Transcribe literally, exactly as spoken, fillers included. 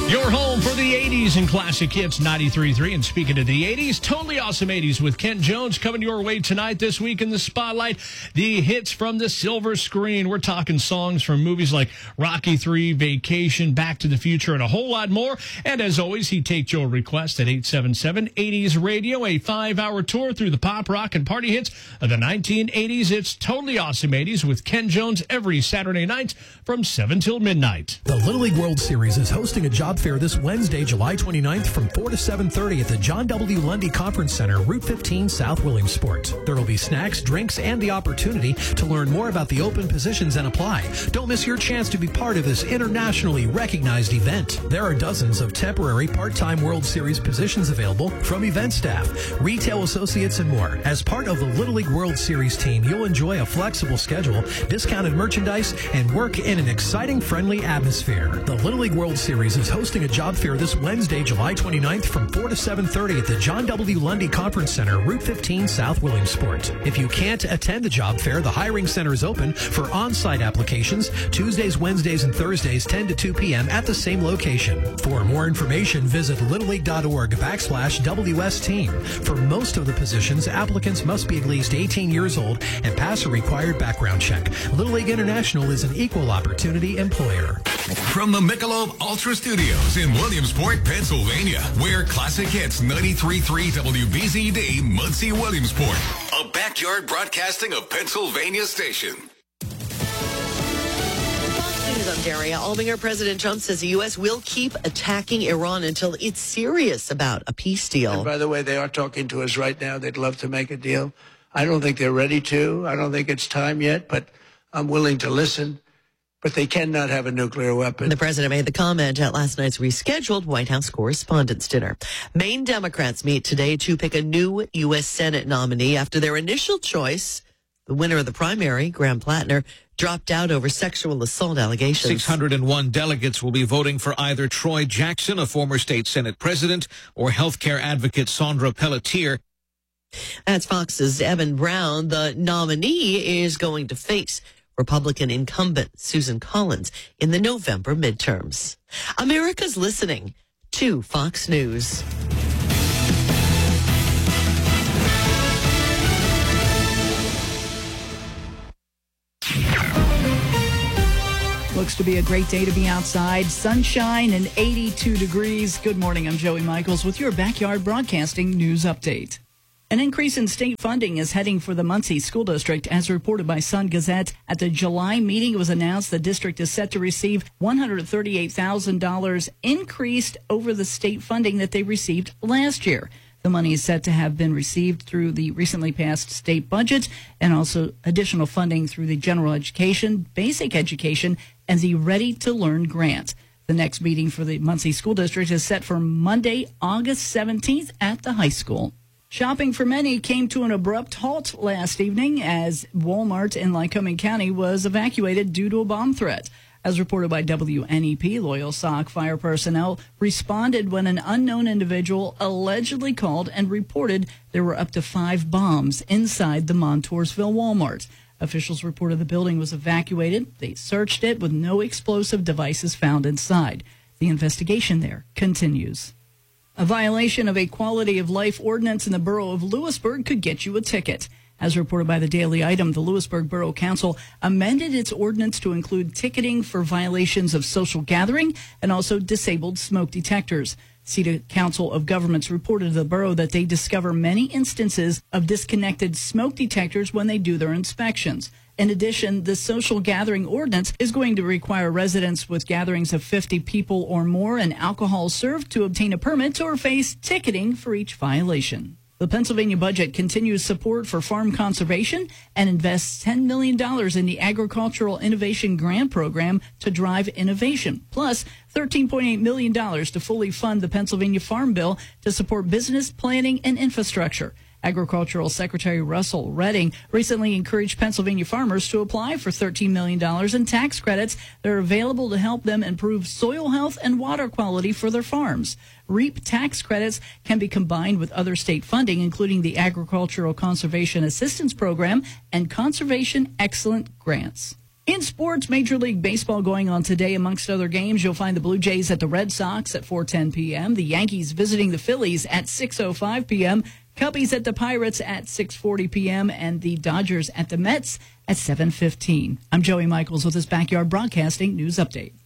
Your home for the eighties and classic hits, ninety-three point three. And speaking of the eighties, totally awesome eighties with Ken Jones coming your way tonight, this week in the Spotlight. The hits from the silver screen. We're talking songs from movies like Rocky three, Vacation, Back to the Future, and a whole lot more. And as always, he takes your request at eight seven seven eighties radio, a five-hour tour through the pop, rock, and party hits of the nineteen eighties. It's totally awesome eighties with Ken Jones every Saturday night from seven till midnight. The Little League World Series is hosting a job fair this Wednesday, July twenty-ninth from four to seven thirty at the John W. Lundy Conference Center, Route fifteen, South Williamsport. There will be snacks, drinks, and the opportunity to learn more about the open positions and apply. Don't miss your chance to be part of this internationally recognized event. There are dozens of temporary part-time World Series positions available from event staff, retail associates, and more. As part of the Little League World Series team, you'll enjoy a flexible schedule, discounted merchandise, and work in an exciting, friendly atmosphere. The Little League World Series is hosting a job fair this Wednesday, July twenty-ninth from four to seven thirty at the John W. Lundy Conference Center, Route fifteen, South Williamsport. If you can't attend the job fair, the hiring center is open for on-site applications Tuesdays, Wednesdays, and Thursdays, ten to two p.m. at the same location. For more information, visit littleleague.org backslash WS team. For most of the positions, applicants must be at least eighteen years old and pass a required background check. Little League International is an equal opportunity employer. From the Michelob Ultra Studios in Williamsport, Pennsylvania, where classic hits ninety-three point three W B Z D, Muncie, Williamsport, a backyard broadcasting of Pennsylvania station. I'm Daria Albinger. President Trump says the U S will keep attacking Iran until it's serious about a peace deal. And by the way, they are talking to us right now. They'd love to make a deal. I don't think they're ready to. I don't think it's time yet, but I'm willing to listen. But they cannot have a nuclear weapon. The president made the comment at last night's rescheduled White House Correspondents' Dinner. Maine Democrats meet today to pick a new U S Senate nominee after their initial choice, the winner of the primary, Graham Plattner, dropped out over sexual assault allegations. six hundred one delegates will be voting for either Troy Jackson, a former state Senate president, or healthcare advocate Sandra Pelletier. That's Fox's Evan Brown. The nominee is going to face Republican incumbent Susan Collins in the November midterms. America's listening to Fox News. Looks to be a great day to be outside. Sunshine and eighty-two degrees. Good morning. I'm Joey Michaels with your Backyard Broadcasting News Update. An increase in state funding is heading for the Muncie School District, as reported by Sun Gazette. At the July meeting, it was announced the district is set to receive one hundred thirty-eight thousand dollars increased over the state funding that they received last year. The money is set to have been received through the recently passed state budget and also additional funding through the general education, basic education, and the Ready to Learn grant. The next meeting for the Muncie School District is set for Monday, August seventeenth at the high school. Shopping for many came to an abrupt halt last evening as Walmart in Lycoming County was evacuated due to a bomb threat. As reported by W N E P, Loyal Sock fire personnel responded when an unknown individual allegedly called and reported there were up to five bombs inside the Montoursville Walmart. Officials reported the building was evacuated. They searched it with no explosive devices found inside. The investigation there continues. A violation of a quality of life ordinance in the borough of Lewisburg could get you a ticket. As reported by the Daily Item, the Lewisburg Borough Council amended its ordinance to include ticketing for violations of social gathering and also disabled smoke detectors. City Council of Governments reported to the borough that they discover many instances of disconnected smoke detectors when they do their inspections. In addition, the social gathering ordinance is going to require residents with gatherings of fifty people or more and alcohol served to obtain a permit or face ticketing for each violation. The Pennsylvania budget continues support for farm conservation and invests ten million dollars in the Agricultural Innovation Grant Program to drive innovation, plus thirteen point eight million dollars to fully fund the Pennsylvania Farm Bill to support business planning and infrastructure. Agricultural Secretary Russell Redding recently encouraged Pennsylvania farmers to apply for thirteen million dollars in tax credits that are available to help them improve soil health and water quality for their farms. REAP tax credits can be combined with other state funding, including the Agricultural Conservation Assistance Program and Conservation Excellent Grants. In sports, Major League Baseball going on today. Amongst other games, you'll find the Blue Jays at the Red Sox at four ten p.m., the Yankees visiting the Phillies at six oh five p.m., Cubbies at the Pirates at six forty p.m., and the Dodgers at the Mets at seven fifteen. I'm Joey Michaels with this Backyard Broadcasting News Update.